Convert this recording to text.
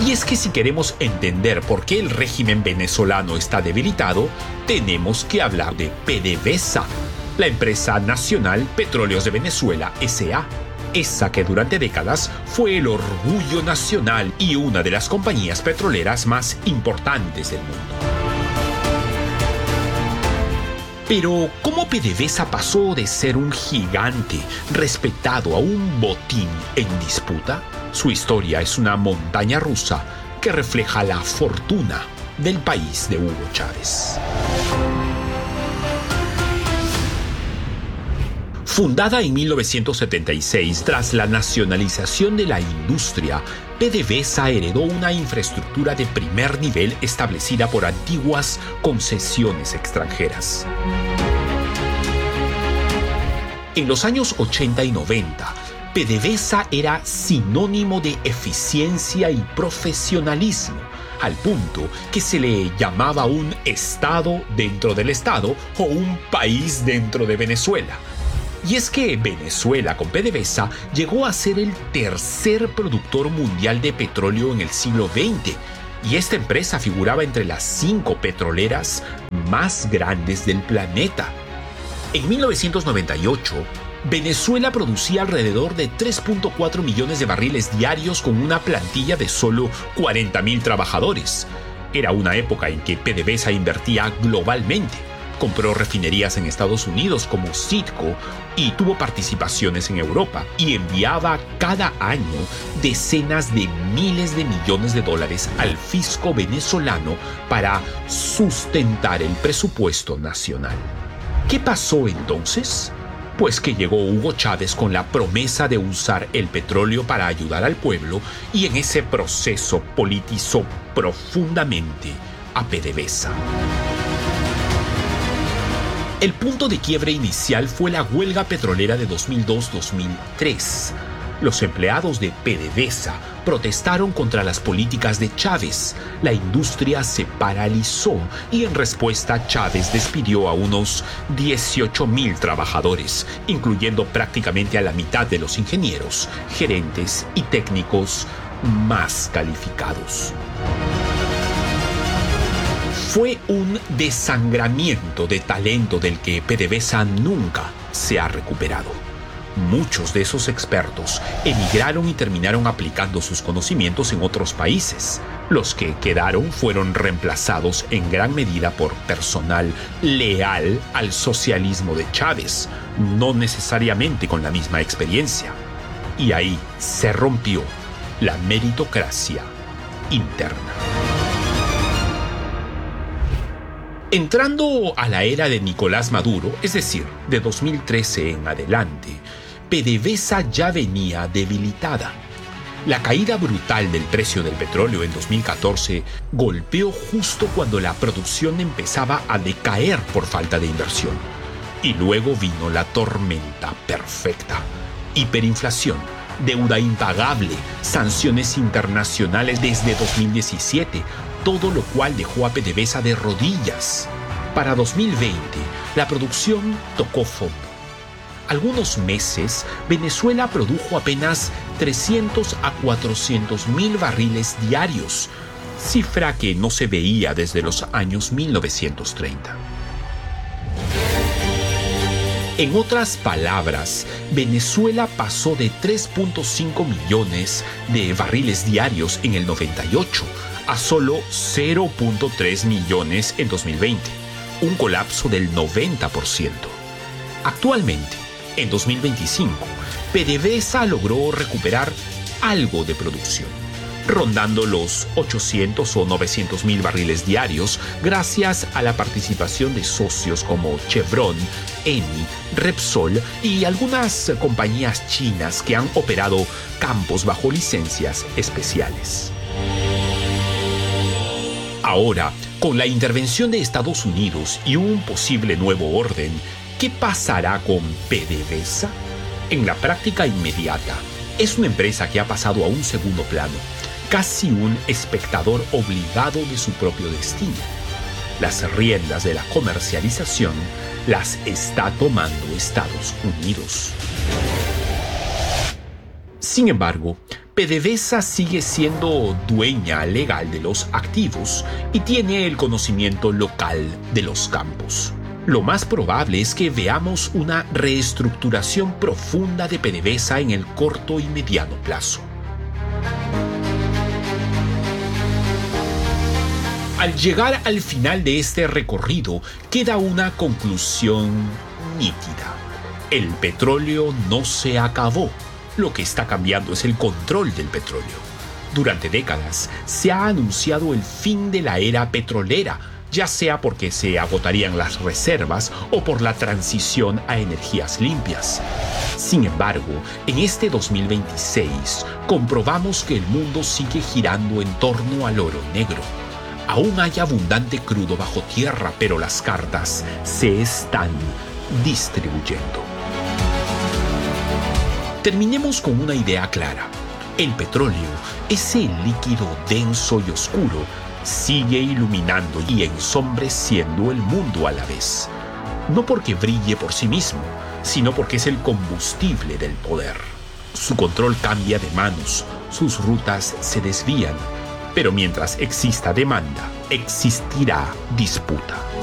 Y es que si queremos entender por qué el régimen venezolano está debilitado, tenemos que hablar de PDVSA, la empresa nacional Petróleos de Venezuela S.A., esa que durante décadas fue el orgullo nacional y una de las compañías petroleras más importantes del mundo. Pero, ¿cómo PDVSA pasó de ser un gigante respetado a un botín en disputa? Su historia es una montaña rusa que refleja la fortuna del país de Hugo Chávez. Fundada en 1976 tras la nacionalización de la industria, PDVSA heredó una infraestructura de primer nivel establecida por antiguas concesiones extranjeras. En los años 80 y 90, PDVSA era sinónimo de eficiencia y profesionalismo, al punto que se le llamaba un Estado dentro del Estado o un país dentro de Venezuela. Y es que Venezuela, con PDVSA, llegó a ser el tercer productor mundial de petróleo en el siglo XX, y esta empresa figuraba entre las 5 petroleras más grandes del planeta. En 1998, Venezuela producía alrededor de 3.4 millones de barriles diarios con una plantilla de solo 40.000 trabajadores. Era una época en que PDVSA invertía globalmente. Compró refinerías en Estados Unidos como Citgo y tuvo participaciones en Europa, y enviaba cada año decenas de miles de millones de dólares al fisco venezolano para sustentar el presupuesto nacional. ¿Qué pasó entonces? Pues que llegó Hugo Chávez con la promesa de usar el petróleo para ayudar al pueblo, y en ese proceso politizó profundamente a PDVSA. El punto de quiebre inicial fue la huelga petrolera de 2002-2003. Los empleados de PDVSA protestaron contra las políticas de Chávez. La industria se paralizó y en respuesta Chávez despidió a unos 18.000 trabajadores, incluyendo prácticamente a la mitad de los ingenieros, gerentes y técnicos más calificados. Fue un desangramiento de talento del que PDVSA nunca se ha recuperado. Muchos de esos expertos emigraron y terminaron aplicando sus conocimientos en otros países. Los que quedaron fueron reemplazados en gran medida por personal leal al socialismo de Chávez, no necesariamente con la misma experiencia. Y ahí se rompió la meritocracia interna. Entrando a la era de Nicolás Maduro, es decir, de 2013 en adelante, PDVSA ya venía debilitada. La caída brutal del precio del petróleo en 2014 golpeó justo cuando la producción empezaba a decaer por falta de inversión. Y luego vino la tormenta perfecta: hiperinflación, deuda impagable, sanciones internacionales desde 2017, todo lo cual dejó a PDVSA de rodillas. Para 2020, la producción tocó fondo. Algunos meses, Venezuela produjo apenas 300 a 400 mil barriles diarios, cifra que no se veía desde los años 1930. En otras palabras, Venezuela pasó de 3.5 millones de barriles diarios en el 98 a solo 0.3 millones en 2020, un colapso del 90%. Actualmente, en 2025, PDVSA logró recuperar algo de producción, rondando los 800 o 900 mil barriles diarios gracias a la participación de socios como Chevron, Eni, Repsol y algunas compañías chinas que han operado campos bajo licencias especiales. Ahora, con la intervención de Estados Unidos y un posible nuevo orden, ¿qué pasará con PDVSA? En la práctica inmediata, es una empresa que ha pasado a un segundo plano, casi un espectador obligado de su propio destino. Las riendas de la comercialización las está tomando Estados Unidos. Sin embargo, PDVSA sigue siendo dueña legal de los activos y tiene el conocimiento local de los campos. Lo más probable es que veamos una reestructuración profunda de PDVSA en el corto y mediano plazo. Al llegar al final de este recorrido, queda una conclusión nítida. El petróleo no se acabó. Lo que está cambiando es el control del petróleo. Durante décadas se ha anunciado el fin de la era petrolera, ya sea porque se agotarían las reservas o por la transición a energías limpias. Sin embargo, en este 2026 comprobamos que el mundo sigue girando en torno al oro negro. Aún hay abundante crudo bajo tierra, pero las cartas se están distribuyendo. Terminemos con una idea clara. El petróleo, ese líquido denso y oscuro, sigue iluminando y ensombreciendo el mundo a la vez. No porque brille por sí mismo, sino porque es el combustible del poder. Su control cambia de manos, sus rutas se desvían, pero mientras exista demanda, existirá disputa.